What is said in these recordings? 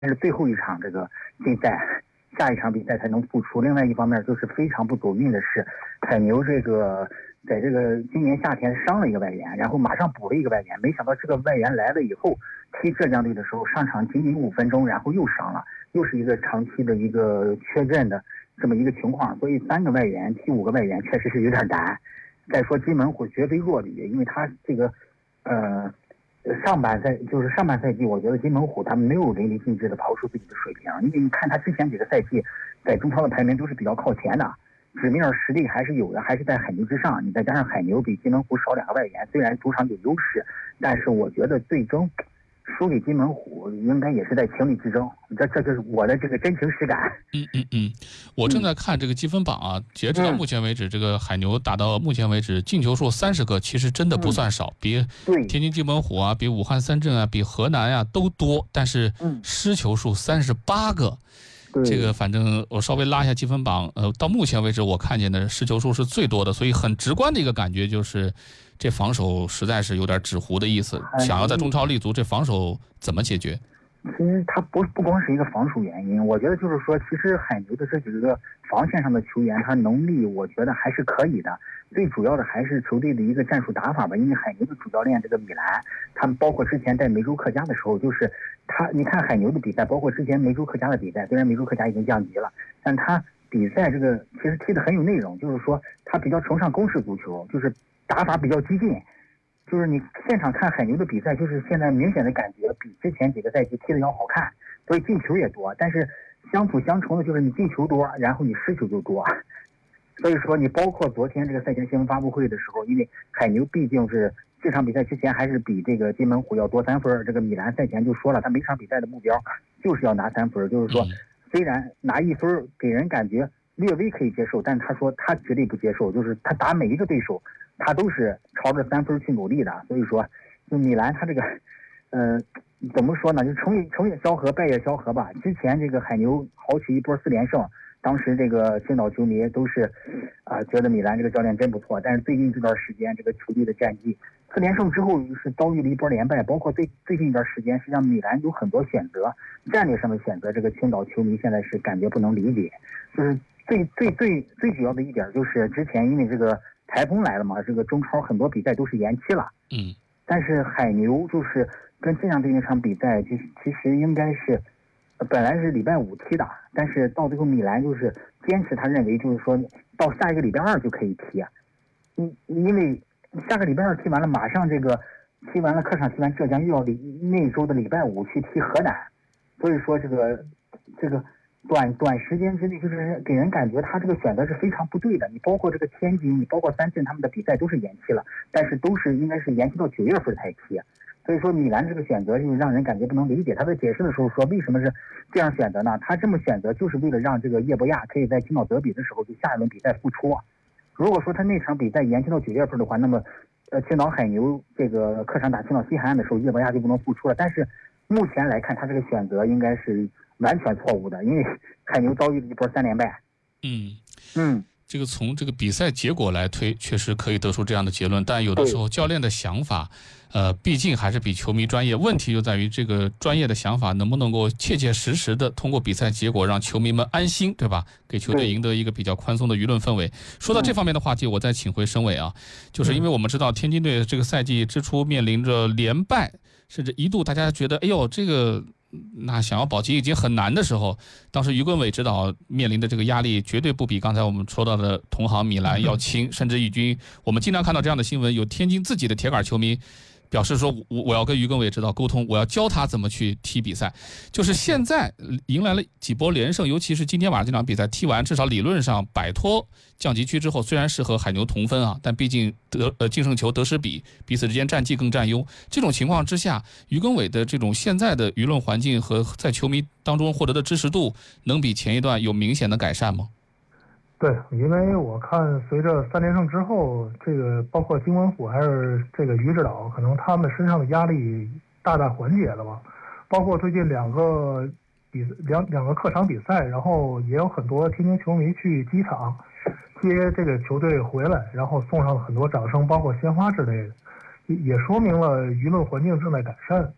是最后一场这个竞赛，下一场比赛才能复出。另外一方面就是非常不走运的是，海牛这个在这个今年夏天伤了一个外援，然后马上补了一个外援，没想到这个外援来了以后，踢浙江队的时候上场仅仅5分钟，然后又伤了，又是一个长期的一个缺阵的这么一个情况，所以3个外援踢5个外援确实是有点难。再说金门虎绝非弱旅，因为他这个上半赛季，我觉得金门虎他没有淋漓尽致的刨出自己的水平，因为你看他之前几个赛季在中超的排名都是比较靠前的，纸面实力还是有的，还是在海牛之上。你再加上海牛比金门虎少2个外援，虽然主场有优势，但是我觉得最终输给金门虎应该也是在情理之中，这就是我的这个真情实感。 我正在看这个积分榜啊，截止到目前为止，这个海牛打到目前为止进球数30个，其实真的不算少，比天津金门虎啊，比武汉三镇啊，比河南啊都多，但是失球数38个。这个反正我稍微拉一下积分榜，到目前为止我看见的失球数是最多的，所以很直观的一个感觉就是这防守实在是有点纸糊的意思。想要在中超立足，这防守怎么解决？ 其实它不光是一个防守原因，我觉得就是说，其实海牛的这几个防线上的球员，他能力我觉得还是可以的。最主要的还是球队的一个战术打法吧，因为海牛的主教练这个米兰，他们包括之前在梅州客家的时候，就是你看海牛的比赛，包括之前梅州客家的比赛，虽然梅州客家已经降级了，但他比赛这个其实踢得很有内容，就是说他比较崇尚攻势足球，就是打法比较激进。就是你现场看海牛的比赛，就是现在明显的感觉比之前几个赛季踢的要好看，所以进球也多。但是相辅相成的就是你进球多，然后你失球就多。所以说你包括昨天这个赛前新闻发布会的时候，因为海牛毕竟是这场比赛之前还是比这个金门虎要多3分，这个米兰赛前就说了，他每场比赛的目标就是要拿3分，就是说虽然拿1分给人感觉略微可以接受，但他说他绝对不接受，就是他打每一个对手他都是朝着3分去努力的。所以说就米兰他这个怎么说呢，就成也萧何败也萧何吧。之前这个海牛豪取一波4连胜，当时这个青岛球迷都是觉得米兰这个教练真不错，但是最近这段时间这个球队的战绩4连胜之后是遭遇了一波连败，包括最近一段时间实际上米兰有很多选择，战略上的选择，这个青岛球迷现在是感觉不能理解。就是最主要的一点就是之前因为这个台风来了嘛，这个中超很多比赛都是延期了。但是海牛就是跟浙江队那场比赛，其实应该是本来是礼拜5踢的，但是到最后米兰就是坚持他认为就是说到下一个礼拜2就可以踢。因为下个礼拜2踢完了，马上这个踢完了客场踢完浙江，又要那周的礼拜5去踢河南，所以说这个短时间之内就是给人感觉他这个选择是非常不对的。你包括这个天津，你包括三镇他们的比赛都是延期了，但是都是应该是延期到9月份才踢。所以说米兰这个选择就让人感觉不能理解。他在解释的时候说为什么是这样选择呢？他这么选择就是为了让这个叶博亚可以在青岛德比的时候就下一轮比赛复出。如果说他那场比赛延期到9月份的话，那么青岛海牛这个客场打青岛西海岸的时候，叶博亚就不能复出了。但是目前来看，他这个选择应该是完全错误的，因为海牛遭遇了一波3连败。 这个从这个比赛结果来推，确实可以得出这样的结论，但有的时候教练的想法毕竟还是比球迷专业。问题就在于这个专业的想法能不能够切切实实的通过比赛结果让球迷们安心，对吧？给球队赢得一个比较宽松的舆论氛围。说到这方面的话题，我再请回申伟啊，就是因为我们知道天津队这个赛季之初面临着连败，甚至一度大家觉得哎呦这个那想要保级已经很难的时候，当时于根伟指导面临的这个压力绝对不比刚才我们说到的同行米兰要轻，甚至已经我们经常看到这样的新闻，有天津自己的铁杆球迷表示说我要跟于根伟指导沟通，我要教他怎么去踢比赛。就是现在迎来了几波连胜，尤其是今天晚上这场比赛踢完，至少理论上摆脱降级区之后，虽然是和海牛同分啊，但毕竟净胜球得失比彼此之间战绩更占优。这种情况之下，于根伟的这种现在的舆论环境和在球迷当中获得的支持度，能比前一段有明显的改善吗？ 对，因为我看随着3连胜之后，这个包括金文虎还是这个于指导，可能他们身上的压力大大缓解了吧。包括最近两个客场比赛，然后也有很多天津球迷去机场接这个球队回来，然后送上了很多掌声，包括鲜花之类的，也说明了舆论环境正在改善。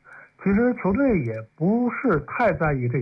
其实球队也不是太在意这